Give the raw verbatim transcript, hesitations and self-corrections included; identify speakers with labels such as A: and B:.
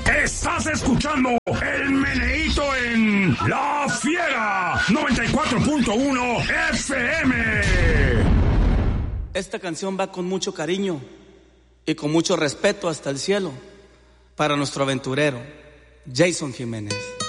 A: Estás escuchando el meneíto en La Fiera noventa y cuatro punto uno F M.
B: Esta canción va con mucho cariño y con mucho respeto hasta el cielo para nuestro aventurero, Jason Jiménez.